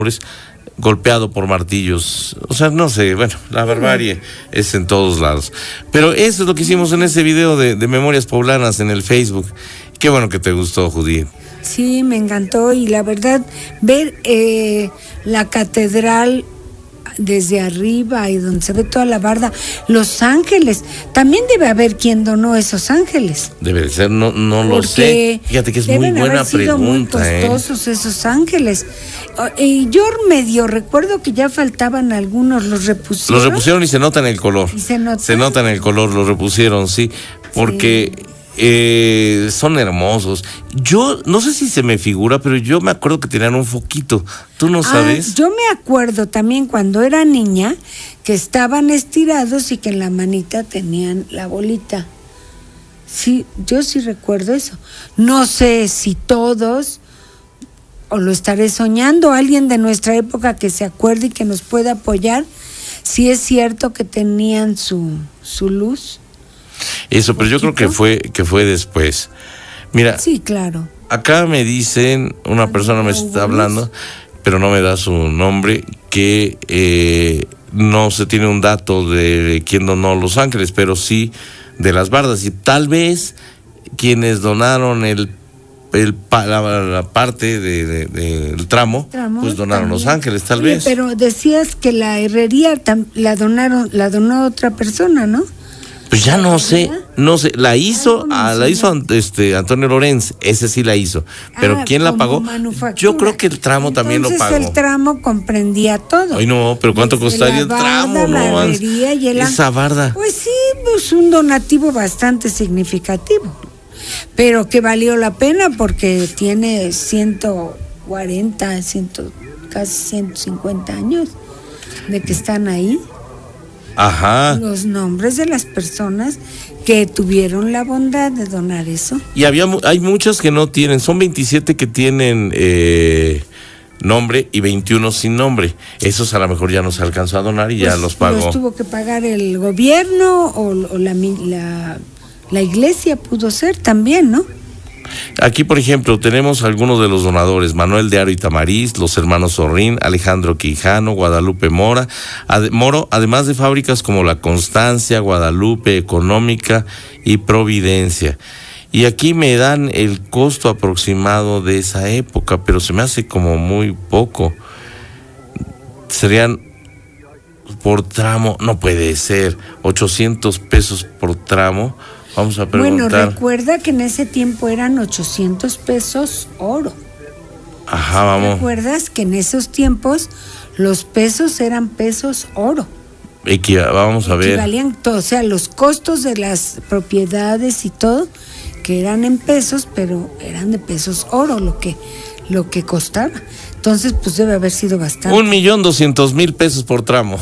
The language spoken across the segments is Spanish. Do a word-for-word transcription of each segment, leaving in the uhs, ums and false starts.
golpeado por martillos. O sea, no sé, bueno, la barbarie es en todos lados. Pero eso es lo que hicimos en ese video de, de Memorias Poblanas en el Facebook. Qué bueno que te gustó, Judith. Sí, me encantó, y la verdad, ver eh, la catedral desde arriba y donde se ve toda la barda, Los Ángeles, también debe haber quien donó esos ángeles. Debe ser, no, no lo sé. Fíjate que es muy buena haber sido pregunta. Muy costosos eh. esos ángeles. Y yo medio recuerdo que ya faltaban algunos, los repusieron. Los repusieron y se nota en el color. ¿Y se nota? Se nota en el color, los repusieron, sí, porque sí. Eh, son hermosos. Yo no sé si se me figura, pero yo me acuerdo que tenían un foquito. ¿Tú no sabes? Ah, yo me acuerdo también cuando era niña que estaban estirados y que en la manita tenían la bolita. Sí, yo sí recuerdo eso. No sé si todos, o lo estaré soñando, alguien de nuestra época que se acuerde y que nos pueda apoyar, si es cierto que tenían su, su luz. Eso, pero yo creo que fue que fue después. Mira, sí, claro. Acá me dicen, una persona me está hablando, pero no me da su nombre, que eh, no se tiene un dato de quién donó Los Ángeles, pero sí de las bardas. Y tal vez quienes donaron el, el la, la parte de, de, de, del tramo, tramo, pues donaron también Los Ángeles, tal Oye, vez. Pero decías que la herrería tam, la donaron, la donó otra persona, ¿no? Pues ya no sé, no sé, la hizo, ah, la hizo este Antonio Lorenz, ese sí la hizo, pero ah, ¿quién la pagó? Yo creo que el tramo Entonces, también lo pagó. El tramo comprendía todo. Ay no, pero ¿cuánto Desde costaría barda, el tramo? No, la herrería y el esa barda. Pues sí, pues un donativo bastante significativo, pero que valió la pena porque tiene ciento cuarenta, cien, casi ciento cincuenta años de que están ahí. Ajá. Los nombres de las personas que tuvieron la bondad de donar eso. Y había hay muchas que no tienen, son veintisiete que tienen eh, nombre y veintiuno sin nombre. Esos a lo mejor ya no se alcanzó a donar y pues ya los pagó. Los tuvo que pagar el gobierno o, o la, la, la iglesia, pudo ser también, ¿no? Aquí, por ejemplo, tenemos algunos de los donadores: Manuel de Aro y Tamariz, los hermanos Zorrín, Alejandro Quijano, Guadalupe Mora, ad, Moro, además de fábricas como La Constancia, Guadalupe, Económica y Providencia. Y aquí me dan el costo aproximado de esa época, pero se me hace como muy poco. Serían por tramo, no puede ser, ochocientos pesos por tramo. Vamos a preguntar. Bueno, recuerda que en ese tiempo eran ochocientos pesos oro. Ajá, vamos. ¿Recuerdas que en esos tiempos los pesos eran pesos oro? Equiva, vamos a ver. Equivalían todo, o sea, los costos de las propiedades y todo, que eran en pesos, pero eran de pesos oro lo que, lo que costaba. Entonces, pues debe haber sido bastante. Un millón doscientos mil pesos por tramo.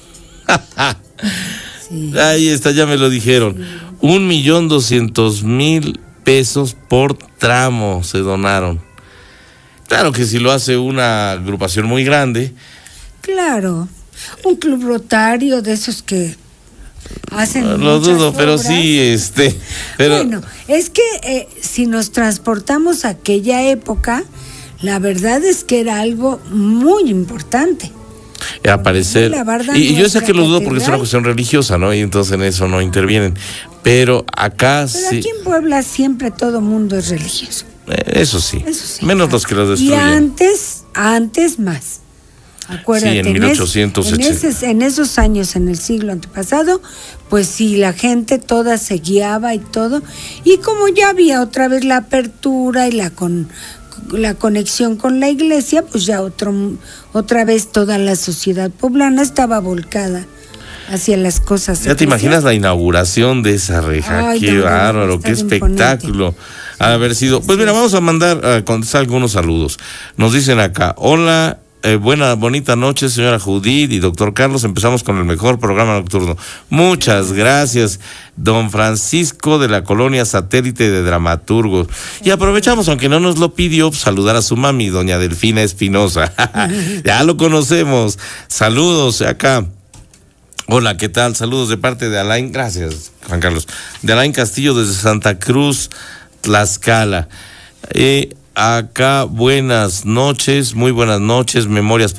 Sí. Ahí está, ya me lo dijeron. Sí. Un millón doscientos mil pesos por tramo se donaron. Claro que si lo hace una agrupación muy grande. Claro, un club rotario de esos que hacen. No, lo dudo, obras. Pero sí, este. Pero... Bueno, es que eh, si nos transportamos a aquella época, la verdad es que era algo muy importante. Aparecer y, y yo sé que lo dudo porque es una cuestión religiosa, ¿no? Y entonces en eso no intervienen, pero acá pero sí. Aquí en Puebla siempre todo mundo es religioso. Eh, eso sí, eso sí, menos claro. Los que los destruyen. Y antes, antes más. Acuérdate, sí, en mil ochocientos en, es, en, ese, en esos años, en el siglo antepasado, pues sí, la gente toda se guiaba y todo, y como ya había otra vez la apertura y la con la conexión con la iglesia, pues ya otro, otra vez toda la sociedad poblana estaba volcada hacia las cosas. Ya te imaginas la inauguración de esa reja. Ay, qué no, bárbaro, qué espectáculo. Imponente. Haber sido. Pues mira, vamos a mandar a contestar algunos saludos. Nos dicen acá: hola, eh, buena, bonita noche, señora Judith y doctor Carlos. Empezamos con el mejor programa nocturno. Muchas gracias, don Francisco de la colonia Satélite de Dramaturgos. Y aprovechamos, aunque no nos lo pidió, saludar a su mami, doña Delfina Espinosa. Ya lo conocemos. Saludos acá. Hola, ¿qué tal? Saludos de parte de Alain. Gracias, Juan Carlos. De Alain Castillo desde Santa Cruz, Tlaxcala. Eh, acá, buenas noches, muy buenas noches, Memorias